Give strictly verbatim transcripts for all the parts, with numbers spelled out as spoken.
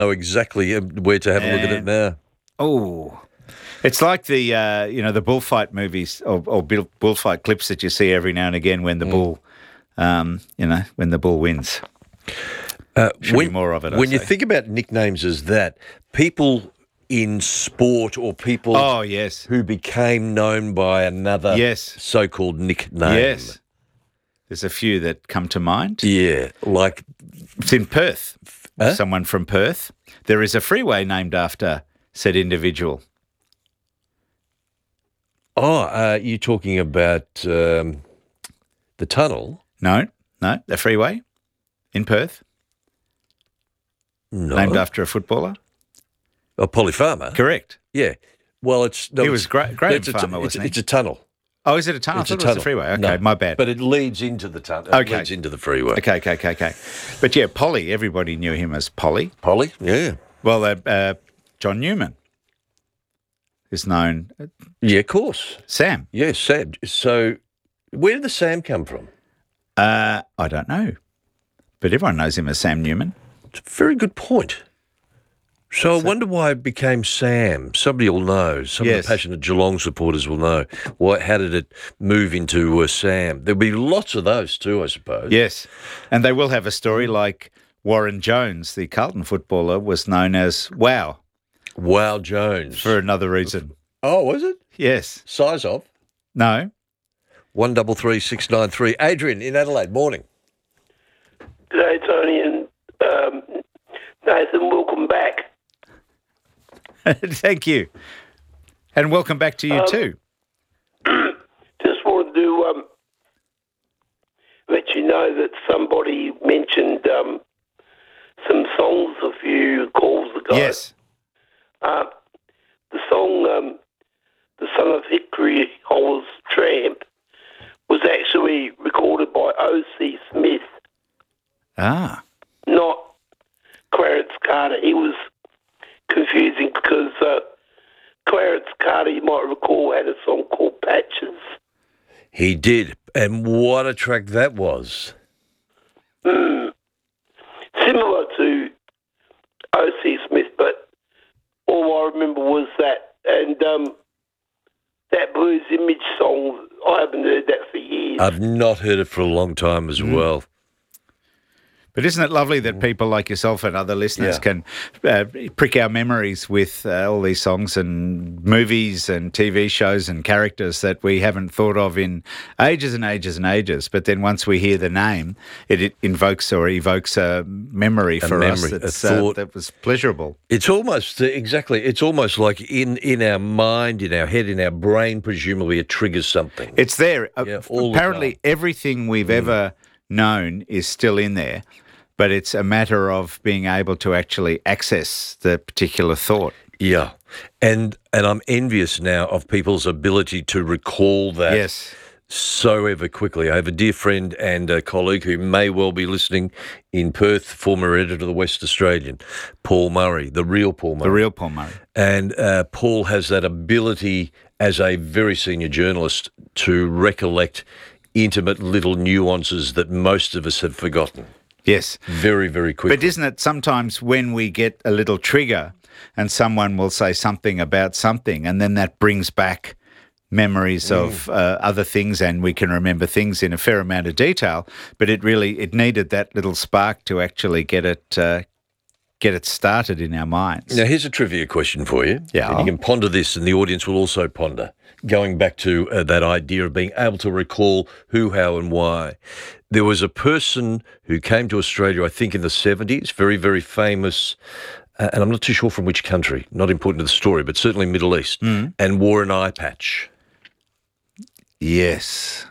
know exactly where to have a look at it now. Oh, it's like the uh, you know the bullfight movies or, or bull- bullfight clips that you see every now and again when the mm. bull, um, you know, when the bull wins. Uh, Should when, be more of it. When I you say. think about nicknames as that, people in sport or people oh yes who became known by another yes so-called nickname. Yes, there's a few that come to mind. Yeah, like it's in Perth. Huh? Someone from Perth. There is a freeway named after said individual. Oh, uh, you talking about um, the tunnel? No, no, the freeway in Perth. No. Named after a footballer. A Polly Farmer? Correct. Yeah. Well, it's... No, he was Gra- Graham it's Farmer, a, wasn't it's, he? It's a tunnel. Oh, is it a tunnel? It's I a thought tunnel. it was a freeway. Okay, no, my bad. But it leads into the tunnel. Okay. It leads into the freeway. Okay, okay, okay, okay. But yeah, Polly, everybody knew him as Polly. Polly, yeah. Well, uh, uh, John Newman is known... Yeah, of course. Sam. Yes, Sam. So where did the Sam come from? Uh, I don't know. But everyone knows him as Sam Newman. It's a very good point. So I wonder why it became Sam. Somebody will know. Some yes. of the passionate Geelong supporters will know. Why? How did it move into uh, Sam? There'll be lots of those too, I suppose. Yes. And they will have a story like Warren Jones, the Carlton footballer, was known as Wow. Wow Jones. For another reason. Oh, was it? Yes. Size of? No. One double three six nine three. Adrian in Adelaide. Morning. G'day, Tony and um, Nathan. Welcome back. Thank you. And welcome back to you um, too. Just wanted to um, let you know that somebody mentioned um, some songs a few calls ago. Yes. Uh, the song um, The Son of Hickory Hollis Tramp was actually recorded by O C Smith. Ah. Not Clarence Carter. He was confusing because uh, Clarence Carter, you might recall, had a song called Patches. He did. And what a track that was. Mm. Similar to O C Smith, but all I remember was that. And um, that Blues Image song, I haven't heard that for years. I've not heard it for a long time as mm. well. But isn't it lovely that people like yourself and other listeners yeah. can uh, prick our memories with uh, all these songs and movies and T V shows and characters that we haven't thought of in ages and ages and ages. But then once we hear the name, it, it invokes or evokes a memory a for memory, us that's, a thought. Uh, that was pleasurable. It's almost, exactly, it's almost like in, in our mind, in our head, in our brain, presumably it triggers something. It's there. Yeah, uh, apparently everything we've mm. ever known is still in there. But it's a matter of being able to actually access the particular thought. Yeah. And and I'm envious now of people's ability to recall that yes. so ever quickly. I have a dear friend and a colleague who may well be listening in Perth, former editor of the West Australian, Paul Murray, the real Paul Murray. The real Paul Murray. And uh, Paul has that ability as a very senior journalist to recollect intimate little nuances that most of us have forgotten. Yes. Very, very quickly. But isn't it sometimes when we get a little trigger and someone will say something about something and then that brings back memories mm. of uh, other things and we can remember things in a fair amount of detail, but it really, it needed that little spark to actually get it uh, get it started in our minds. Now, here's a trivia question for you. Yeah. And you can ponder this and the audience will also ponder, going back to uh, that idea of being able to recall who, how and why. There was a person who came to Australia, I think in the seventies, very, very famous, uh, and I'm not too sure from which country, not important to the story, but certainly Middle East, mm. and wore an eye patch. Yes.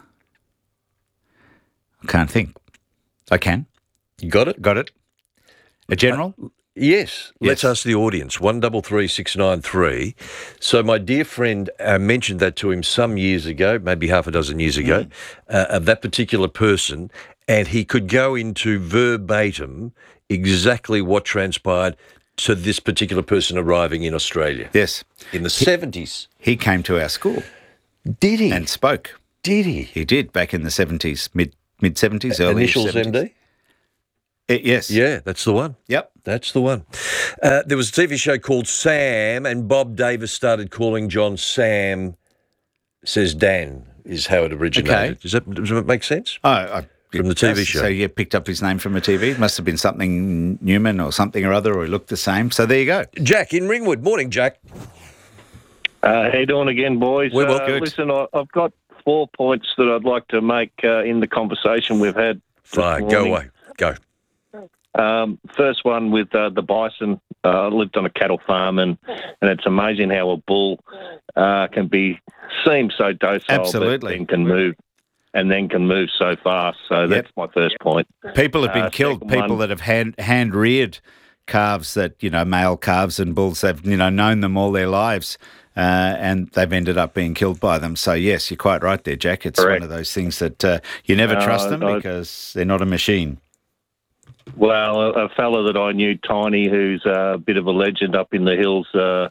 I can't think. I can. You got it? Got it. A general? Uh, Yes. Let's yes. ask the audience. One double three six nine three. So my dear friend uh, mentioned that to him some years ago, maybe half a dozen years ago, mm. uh, of that particular person, and he could go into verbatim exactly what transpired to this particular person arriving in Australia. Yes. In the he, seventies. He came to our school. Did he? And spoke. Did he? He did back in the seventies, mid mid seventies, early Initials seventies. M D? It, yes. Yeah, that's the one. Yep. That's the one. Uh, there was a T V show called Sam, and Bob Davis started calling John Sam, says Dan, is how it originated. Okay. Does that, does that make sense? Oh, I, From the T V does. show. So you picked up his name from a T V. It must have been something Newman or something or other, or he looked the same. So there you go. Jack in Ringwood. Morning, Jack. Uh, how you doing again, boys? We're well, uh, good. Listen, I, I've got four points that I'd like to make uh, in the conversation we've had. this Fine, go morning. away. Go. Um, first one with uh, the bison. Uh, I lived on a cattle farm, and, and it's amazing how a bull uh, can be seem so docile, Absolutely. but then can move, and then can move so fast. So that's my first point. People have been Uh, killed. second People one- that have hand hand reared calves, that you know, male calves and bulls. They've you know known them all their lives, uh, and they've ended up being killed by them. So yes, you're quite right there, Jack. It's Correct. one of those things that uh, you never Uh, trust them I- because they're not a machine. Well, a, a fella that I knew, Tiny, who's a bit of a legend up in the hills, uh,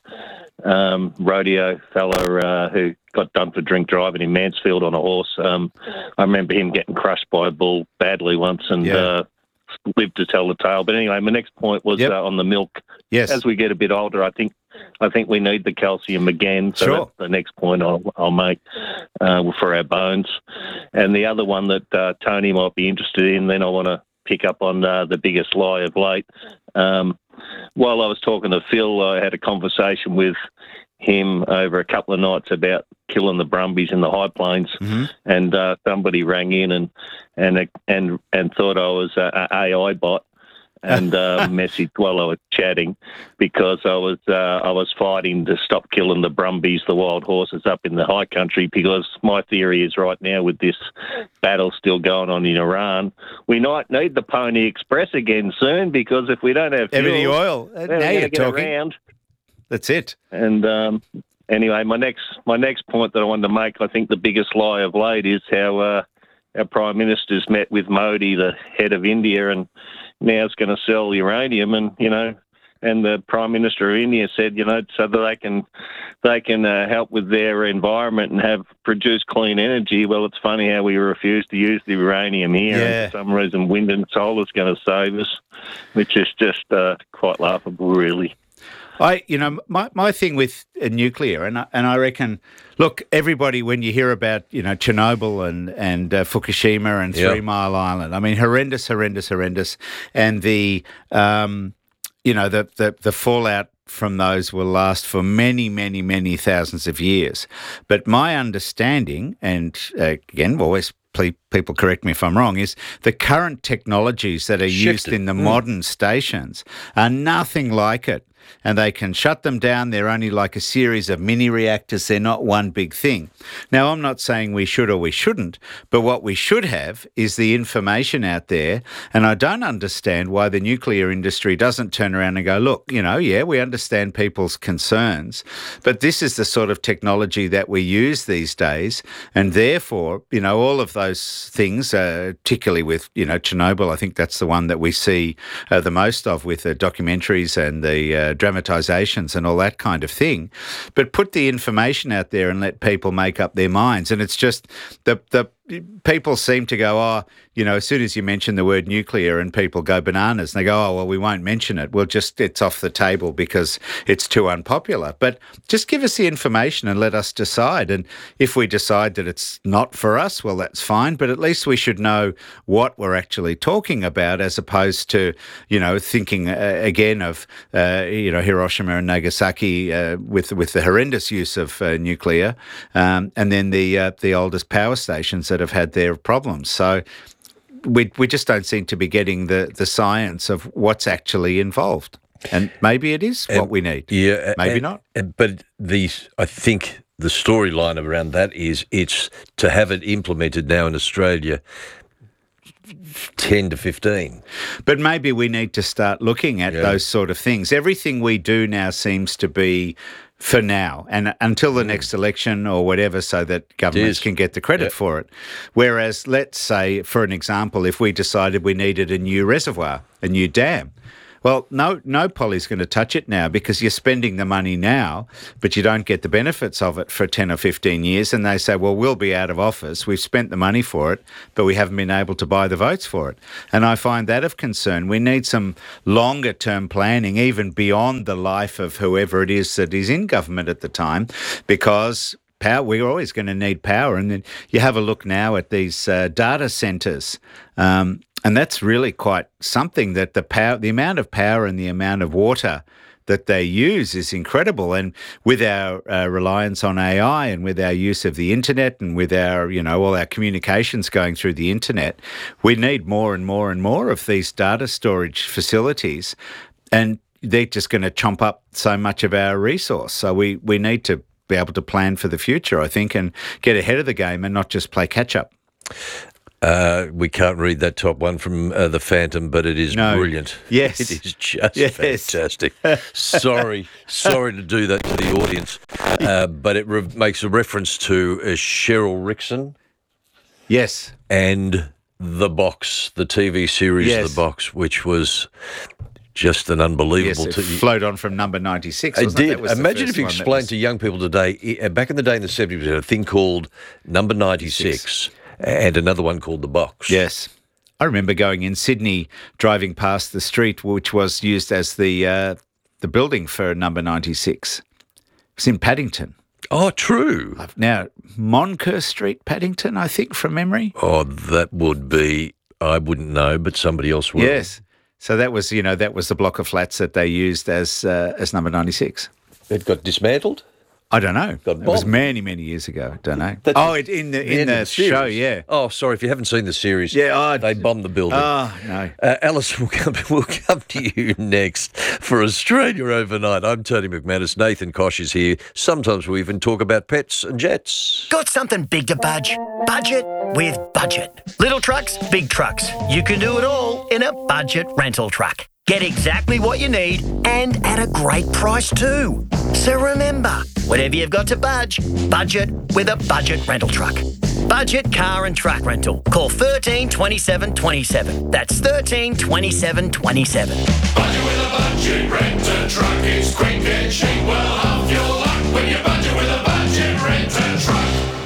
um, rodeo fella uh, who got done for drink driving in Mansfield on a horse. Um, I remember him getting crushed by a bull badly once and Yeah. uh, lived to tell the tale. But anyway, my next point was Yep. uh, on the milk. Yes. As we get a bit older, I think I think we need the calcium again. So Sure. that's the next point I'll, I'll make uh, for our bones. And the other one that uh, Tony might be interested in, then I want to pick up on uh, the biggest lie of late. Um, while I was talking to Phil, I had a conversation with him over a couple of nights about killing the brumbies in the high plains, Mm-hmm. and uh, somebody rang in and and and and thought I was a, a AI bot, and uh, messaged while I was chatting because I was uh, I was fighting to stop killing the brumbies, the wild horses up in the high country. Because my theory is right now, with this battle still going on in Iran, we might need the Pony Express again soon, because if we don't have fuel, Ebony oil. Uh, then now we're you're gonna get talking. around. That's it. And um, anyway, my next my next point that I wanted to make, I think the biggest lie of late is how uh, our Prime Minister's met with Modi, the head of India, and now it's going to sell uranium, and you know, and the Prime Minister of India said, you know, so that they can they can uh, help with their environment and have produce clean energy. Well, it's funny how we refuse to use the uranium here, Yeah. and for some reason, wind and solar is going to save us, which is just uh, quite laughable, really. I, you know, my, my thing with uh, nuclear, and I, and I reckon, look, everybody, when you hear about, you know, Chernobyl and and uh, Fukushima and Yeah. Three Mile Island, I mean, horrendous, horrendous, horrendous, and the, um, you know, the, the the fallout from those will last for many, many, many thousands of years. But my understanding, and uh, again, always. ple- People correct me if I'm wrong, is the current technologies that are used Shifted. in the modern stations are nothing like it. And they can shut them down. They're only like a series of mini reactors. They're not one big thing. Now, I'm not saying we should or we shouldn't, but what we should have is the information out there. And I don't understand why the nuclear industry doesn't turn around and go, look, you know, yeah, we understand people's concerns, but this is the sort of technology that we use these days. And therefore, you know, all of those things, uh, particularly with, you know, Chernobyl, I think that's the one that we see uh, the most of with the documentaries and the uh, dramatisations and all that kind of thing. But put the information out there and let people make up their minds. And it's just the the people seem to go, oh, you know, as soon as you mention the word nuclear and people go bananas, and they go, oh, well, we won't mention it. We'll just, it's off the table because it's too unpopular. But just give us the information and let us decide. And if we decide that it's not for us, well, that's fine. But at least we should know what we're actually talking about, as opposed to, you know, thinking uh, again of, uh, you know, Hiroshima and Nagasaki uh, with with the horrendous use of uh, nuclear, um, and then the uh, the oldest power stations that have had their problems. So we we just don't seem to be getting the, the science of what's actually involved. And maybe it is what we need. Yeah, Maybe and- not. and- But the I think the storyline around that is it's to have it implemented now in Australia, ten to fifteen. But maybe we need to start looking at Yeah. those sort of things. Everything we do now seems to be for now and until the next election or whatever, so that governments is. can get the credit Yeah. for it. Whereas, let's say, for an example, if we decided we needed a new reservoir, a new dam, Well, no, no poly's going to touch it now because you're spending the money now, but you don't get the benefits of it for ten or fifteen years. And they say, well, we'll be out of office. We've spent the money for it, but we haven't been able to buy the votes for it. And I find that of concern. We need some longer term planning, even beyond the life of whoever it is that is in government at the time, because power, we're always going to need power. And then you have a look now at these uh, data centres. Um, And that's really quite something, that the power, the amount of power and the amount of water that they use is incredible. And with our uh, reliance on A I and with our use of the internet and with our, you know, all our communications going through the internet, we need more and more and more of these data storage facilities. And they're just going to chomp up so much of our resource. So we, we need to be able to plan for the future, I think, and get ahead of the game and not just play catch up. Uh, we can't read that top one from uh, the Phantom, but it is No. brilliant. Yes. It is just Yes. fantastic. sorry, sorry to do that to the audience, uh, but it re- makes a reference to uh, Cheryl Rickson Yes. and The Box, the T V series Yes. The Box, which was just an unbelievable Yes, it T V. flowed on from number ninety-six, It wasn't it? did. That was the Imagine first if you one that explained was- to young people today, i- back in the day in the seventies, we had a thing called Number ninety-six and another one called The Box. Yes. I remember going in Sydney, driving past the street which was used as the uh, the building for number ninety-six. It was in Paddington. Oh, true. Now, Moncur Street, Paddington, I think, from memory. Oh, that would be, I wouldn't know, but somebody else would. Yes. So that was, you know, that was the block of flats that they used as uh, as number ninety-six. It got dismantled? I don't know. Got It was bombed. many, many years ago. Don't know. That's oh, the- it, in the The in end the, of series. show, yeah. Oh, sorry, if you haven't seen the series, Yeah, oh, they bombed the building. Oh, no. Uh, Alice, we'll come, we'll come to you next for Australia Overnight. I'm Tony McManus. Nathan Kosh is here. Sometimes we even talk about pets and jets. Got something big to budge? Budget with Budget. Little trucks, big trucks. You can do it all in a budget rental truck. Get exactly what you need and at a great price too. So remember, whatever you've got to budge, budget with a budget rental truck. Budget car and truck rental. Call thirteen twenty-seven twenty-seven. That's thirteen twenty-seven twenty-seven. Budget with a budget renter truck. It's quick and cheap. Well, half your luck when you budget with a budget renter truck.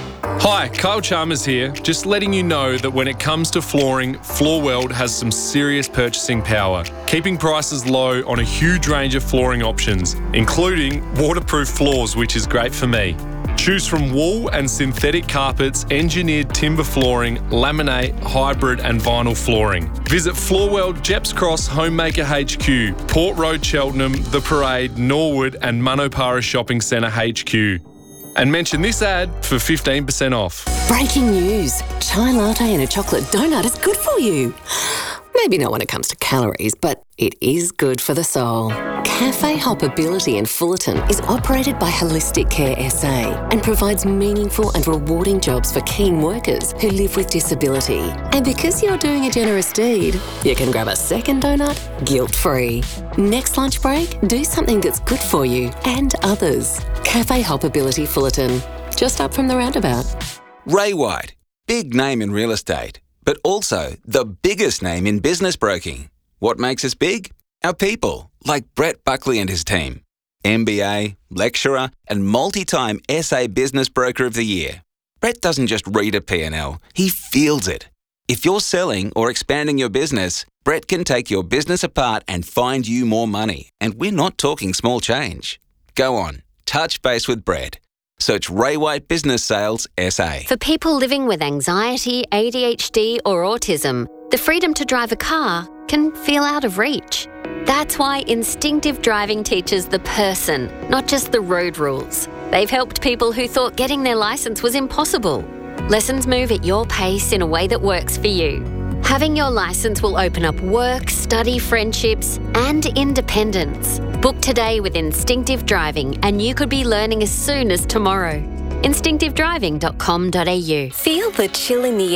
Hi, Kyle Chalmers here. Just letting you know that when it comes to flooring, Floorworld has some serious purchasing power, keeping prices low on a huge range of flooring options, including waterproof floors, which is great for me. Choose from wool and synthetic carpets, engineered timber flooring, laminate, hybrid and vinyl flooring. Visit Floorworld, Jeps Cross, Homemaker H Q, Port Road, Cheltenham, The Parade, Norwood and Manopara Shopping Centre H Q. And mention this ad for fifteen percent off. Breaking news. Chai latte and a chocolate donut is good for you. Maybe not when it comes to calories, but it is good for the soul. Cafe Hoppability in Fullerton is operated by Holistic Care S A and provides meaningful and rewarding jobs for keen workers who live with disability. And because you're doing a generous deed, you can grab a second donut guilt-free. Next lunch break, do something that's good for you and others. Cafe Hoppability Fullerton, just up from the roundabout. Ray White, big name in real estate, but also the biggest name in business broking. What makes us big? Our people, like Brett Buckley and his team. M B A, lecturer, and multi-time S A Business Broker of the Year. Brett doesn't just read a P and L, he feels it. If you're selling or expanding your business, Brett can take your business apart and find you more money. And we're not talking small change. Go on, touch base with Brett. Search Ray White Business Sales S A. For people living with anxiety, A D H D or autism, the freedom to drive a car can feel out of reach. That's why Instinctive Driving teaches the person, not just the road rules. They've helped people who thought getting their licence was impossible. Lessons move at your pace in a way that works for you. Having your licence will open up work, study, friendships, and independence. Book today with Instinctive Driving and you could be learning as soon as tomorrow. instinctive driving dot com dot a u. Feel the chill in the air?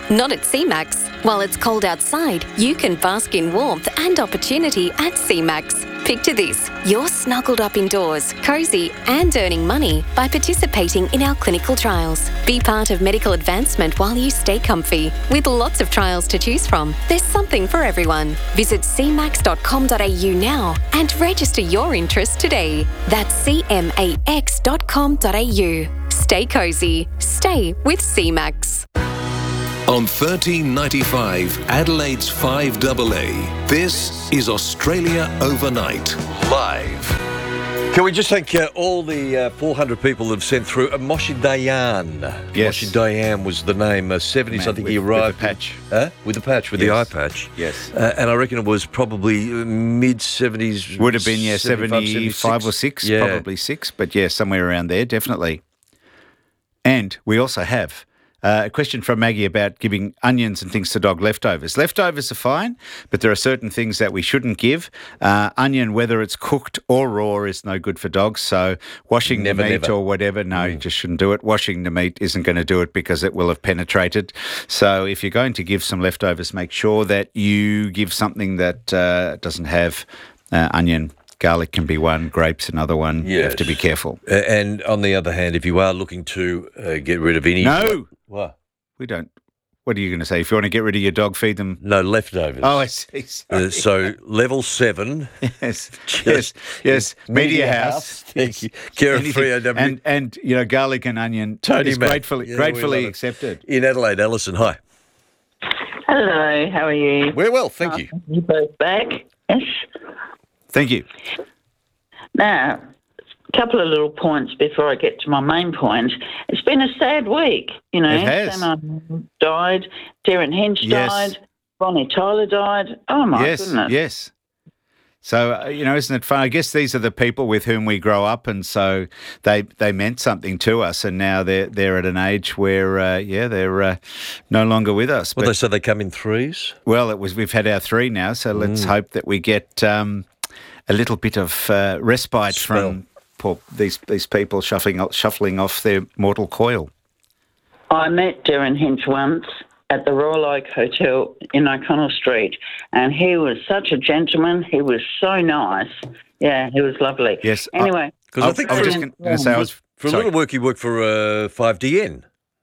Not at C MAX. While it's cold outside, you can bask in warmth and opportunity at C MAX. Picture this, you're snuggled up indoors, cosy and earning money by participating in our clinical trials. Be part of medical advancement while you stay comfy. With lots of trials to choose from, there's something for everyone. Visit c max dot com dot a u now and register your interest today. That's c max dot com dot a u. Stay cosy. Stay with C MAX. On thirteen ninety-five, Adelaide's five A A, this is Australia Overnight, live. Can we just thank uh, all the uh, four hundred people that have sent through? Uh, Moshe Dayan. Yes. Moshe Dayan was the name. Uh, seventies, Man, I think with- he with the arrived. patch. Huh? With the patch, with the eye Yes. patch. Yes. Uh, and I reckon it was probably uh, mid-seventies. Would have been, yeah, seventy-five, seventy-five or six, Yeah. probably six, but yeah, somewhere around there, definitely. And we also have uh, a question from Maggie about giving onions and things to dog leftovers. Leftovers are fine, but there are certain things that we shouldn't give. Uh, onion, whether it's cooked or raw, is no good for dogs. So washing Never, the meat never. or whatever, no, you just shouldn't do it. Washing the meat isn't going to do it because it will have penetrated. So if you're going to give some leftovers, make sure that you give something that uh, doesn't have uh, onion. Garlic can be one, grapes another one. You have to be Yes. careful. Uh, and on the other hand, if you are looking to uh, get rid of any... No. What? We don't. What are you going to say? If you want to get rid of your dog, feed them. No, leftovers. Oh, I see. Sorry. Uh, so level seven. yes, yes, yes. Media House. Thank you. Care of Anything. three O W. And and you know, garlic and onion Tony is Mac. gratefully Yeah, we gratefully love it. accepted. In Adelaide, Alison, hi. Hello, how are you? We're well, thank you. You both back? Yes. Thank you. Now, a couple of little points before I get to my main point. It's been a sad week, you know. It has. Sam died, Darren Hinch Yes. died, Bonnie Tyler died. Oh, my yes, goodness. yes. So uh, you know, isn't it fun? I guess these are the people with whom we grow up, and so they they meant something to us, and now they're they're at an age where uh, yeah, they're uh, no longer with us. Well, But- they said they come in threes. Well, it was. We've had our three now, so let's hope that we get um, a little bit of uh, respite Spell. from poor, these these people shuffling shuffling off their mortal coil. I met Darren Hinch once at the Royal Oak Hotel in O'Connell Street, and he was such a gentleman. He was so nice. Yeah, he was lovely. Yes. I- Anyway. Because I I, think I was for, just going to say I was for a sorry. little work he worked for uh, five D N.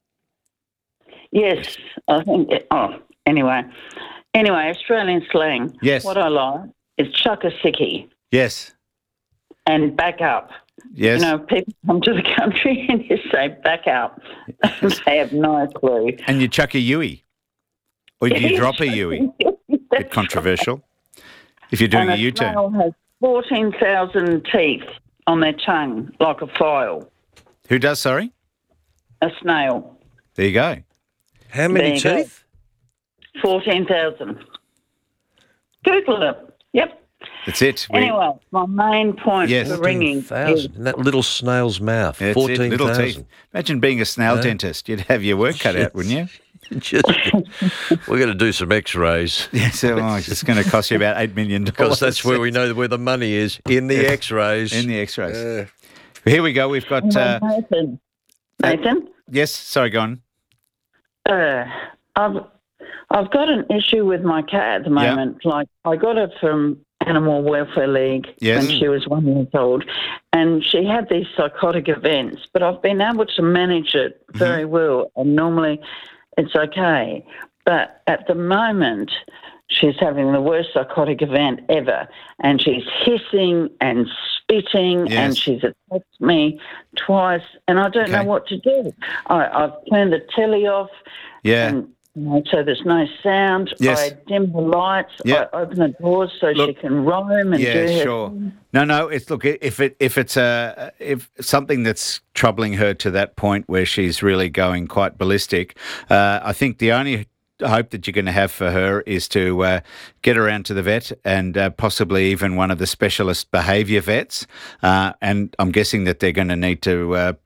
Yes, I think. It, oh, anyway, anyway, Australian slang. Yes. What I like is chuck a sickie Yes. and back up. Yes. You know, people come to the country and you say back up. They have no clue. And you chuck a Yui, or do you Yes. drop a Yui? That's Bit controversial. If you're doing and a a U-turn. snail has fourteen thousand teeth on their tongue, like a file. Who does? Sorry. A snail. There you go. How many There you go. teeth? fourteen thousand. Google it. Yep. That's it. We- Anyway, my main point Yes. for ringing is Thousand. In that little snail's mouth. That's it, Fourteen little teeth. thousand. Imagine being a snail No. dentist. You'd have your work cut out, wouldn't you? Just, we're going to do some X-rays Yes. So, oh, it's going to cost you about eight million dollars. because that's where we know where the money is in the X-rays. in the X-rays. Uh, Here we go. We've got. Uh, Nathan. Nathan? yes. Sorry, go on. Uh, I've I've got an issue with my cat at the Yeah. moment. Like I got her from Animal Welfare League Yes. when she was one year old, and she had these psychotic events. But I've been able to manage it very Mm-hmm. well, and normally it's okay. But at the moment, she's having the worst psychotic event ever, and she's hissing and spitting, Yes. and she's attacked me twice, and I don't Okay. know what to do. I, I've turned the telly off. Yeah. And, you know, so there's no sound. Yes. I dim the lights. Yeah. I open the doors so she Look, can roam and do Yeah, her sure. thing. No, no. It's look if it if it's a if something that's troubling her to that point where she's really going quite ballistic. Uh, I think the only hope that you're going to have for her is to uh, get around to the vet and uh, possibly even one of the specialist behaviour vets. Uh, and I'm guessing that they're going to need to uh, uh,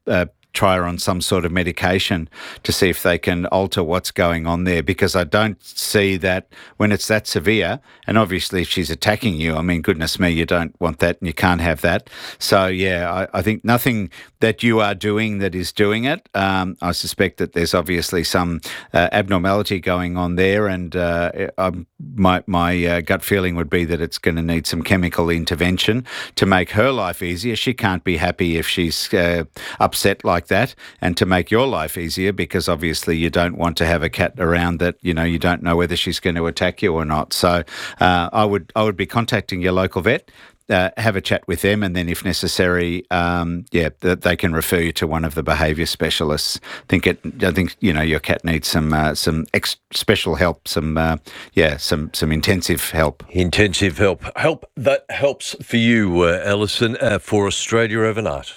try her on some sort of medication to see if they can alter what's going on there, because I don't see that when it's that severe, and obviously if she's attacking you, I mean, goodness me, you don't want that and you can't have that. So, yeah, I, I think nothing that you are doing that is doing it. Um, I suspect that there's obviously some uh, abnormality going on there, and uh, um, my, my uh, gut feeling would be that it's going to need some chemical intervention to make her life easier. She can't be happy if she's uh, upset like that, and to make your life easier, because obviously you don't want to have a cat around that, you know, you don't know whether she's going to attack you or not. So uh, I would I would be contacting your local vet, uh, have a chat with them, and then if necessary, um, yeah, that they can refer you to one of the behaviour specialists. I think it, I think you know your cat needs some uh, some ex- special help, some uh, yeah, some some intensive help. Intensive help, help that helps for you, uh, Alison, uh, for Australia Overnight.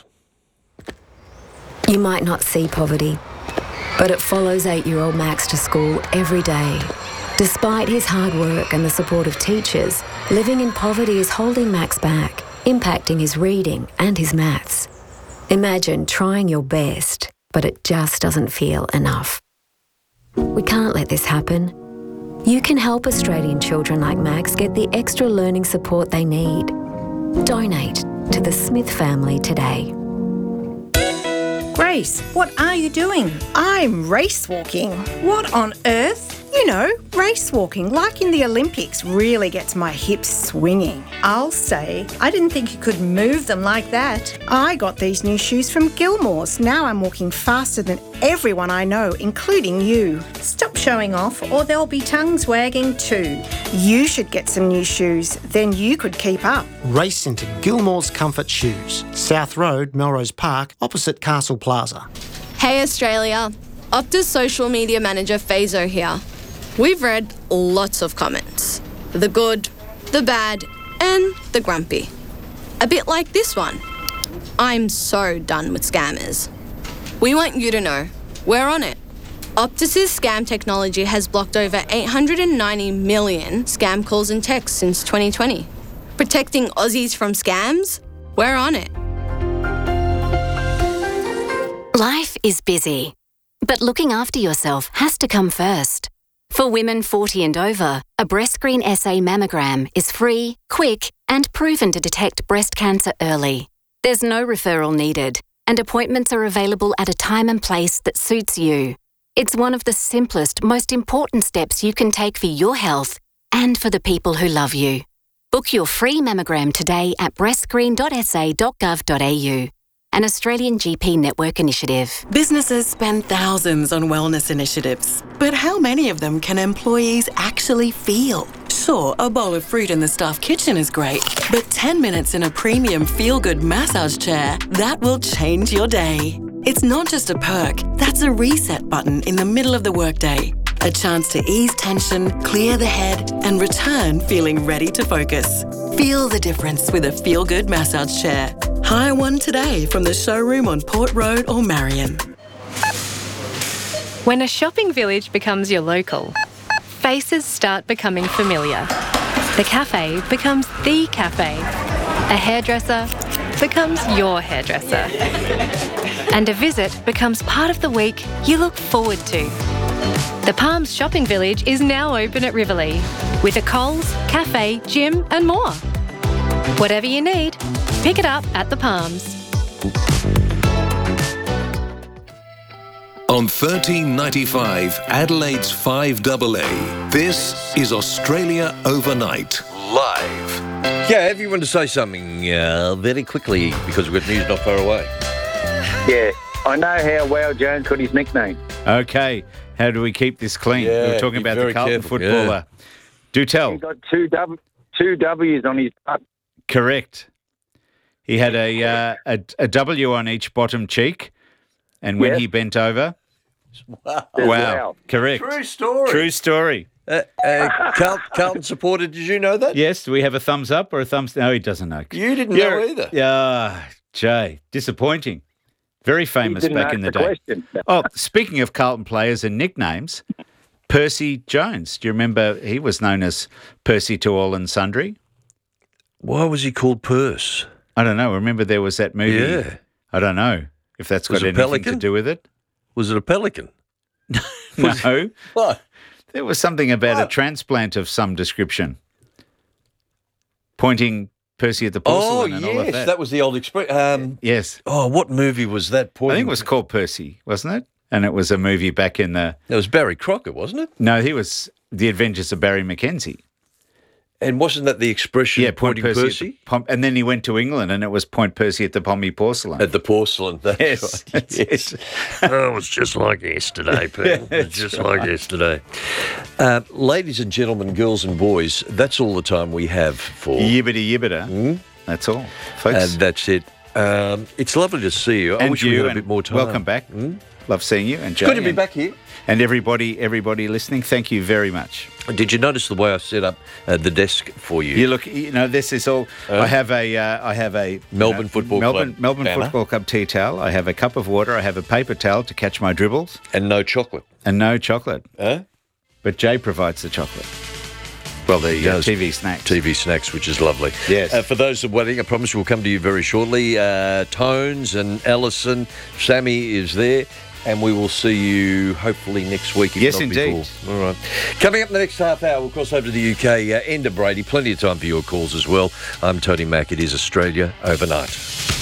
You might not see poverty, but it follows eight-year-old Max to school every day. Despite his hard work and the support of teachers, living in poverty is holding Max back, impacting his reading and his maths. Imagine trying your best, but it just doesn't feel enough. We can't let this happen. You can help Australian children like Max get the extra learning support they need. Donate to the Smith family today. Grace, what are you doing? I'm race walking. What on earth? You know, race walking, like in the Olympics, really gets my hips swinging. I'll say, I didn't think you could move them like that. I got these new shoes from Gilmore's. Now I'm walking faster than everyone I know, including you. Stop showing off or there'll be tongues wagging too. You should get some new shoes, then you could keep up. Race into Gilmore's Comfort Shoes, South Road, Melrose Park, opposite Castle Plaza. Hey Australia, Optus social media manager Fazo here. We've read lots of comments. The good, the bad, and the grumpy. A bit like this one. I'm so done with scammers. We want you to know, we're on it. Optus's scam technology has blocked over eight hundred ninety million scam calls and texts since twenty twenty. Protecting Aussies from scams? We're on it. Life is busy, but looking after yourself has to come first. For women forty and over, a BreastScreen S A mammogram is free, quick, and proven to detect breast cancer early. There's no referral needed, and appointments are available at a time and place that suits you. It's one of the simplest, most important steps you can take for your health and for the people who love you. Book your free mammogram today at breast screen dot s a dot gov dot a u. An Australian G P network initiative. Businesses spend thousands on wellness initiatives, but how many of them can employees actually feel? Sure, a bowl of fruit in the staff kitchen is great, but ten minutes in a premium feel-good massage chair, that will change your day. It's not just a perk, that's a reset button in the middle of the workday. A chance to ease tension, clear the head, and return feeling ready to focus. Feel the difference with a feel-good massage chair. Hire one today from the showroom on Port Road or Marion. When a shopping village becomes your local, faces start becoming familiar. The cafe becomes the cafe. A hairdresser becomes your hairdresser. And a visit becomes part of the week you look forward to. The Palms Shopping Village is now open at Riverlea, with a Coles, cafe, gym and more. Whatever you need, pick it up at the Palms. On thirteen ninety-five, Adelaide's five A A, this is Australia Overnight, live. Yeah, have you want to say something uh, very quickly, because we've got news not far away? Yeah, I know how Wow Jones got his nickname. Okay, how do we keep this clean? Yeah, we were talking be about the very Carlton careful, footballer. yeah. Do tell. He got two, w- two W's on his butt. Correct. He had a, uh, a a W on each bottom cheek, and when Yes. he bent over, wow, wow, Wow. correct, True story. true story. Uh, uh, Carl, Carlton supporter, did you know that? Yes, do we have a thumbs up or a thumbs? No, he doesn't know. You didn't You're- know either. Yeah, Jay, disappointing. Very famous didn't back ask in the, the day. question. Oh, speaking of Carlton players and nicknames, Percy Jones. Do you remember he was known as Percy to all and sundry? Why was he called Purse? I don't know. Remember there was that movie? Yeah. I don't know. if that's Was got it a anything pelican? to do with it. Was it a pelican? No. What? There was something about What? a transplant of some description. Pointing Percy at the Oh, porcelain and all of yes, that. that was the old expression. Um, yes. Oh, what movie was that? I Pointing? think it was called Percy, wasn't it? And it was a movie back in the... It was Barry Crocker, wasn't it? No, he was The Adventures of Barry Mackenzie. And wasn't that the expression? Yeah, Point pointing Percy. Percy? At the Pom- and then he went to England and it was Point Percy at the Pompey Porcelain. At the porcelain. That's Yes, right. that's Yes. oh, it was just like yesterday, Pete. It was That's just right. like yesterday. Uh, ladies and gentlemen, girls and boys, that's all the time we have for. Yibbity yibbita. Mm? That's all, folks. And that's it. Um, it's lovely to see you. I And wish you, we had a and bit more time. welcome back. Mm? Love seeing you. And Jay Good to be and- back here. And everybody, everybody listening, thank you very much. Did you notice the way I set up uh, the desk for you? You look, you know, this is all. Uh, I have a, uh, I have a Melbourne you know, Football Melbourne, Club Melbourne banner. Football Club tea towel. I have a cup of water. I have a paper towel to catch my dribbles, And no chocolate. and no chocolate. Huh? But Jay provides the chocolate. Well, the uh, does. T V snacks. T V snacks, which is lovely. Yes. Uh, for those of waiting, I promise we'll come to you very shortly. Uh, Tones and Ellison, Sammy is there, and we will see you hopefully next week. If Yes, not indeed. Before. All right. Coming up in the next half hour, we'll cross over to the U K. Uh, Enda Brady, plenty of time for your calls as well. I'm Tony Mack. It is Australia Overnight.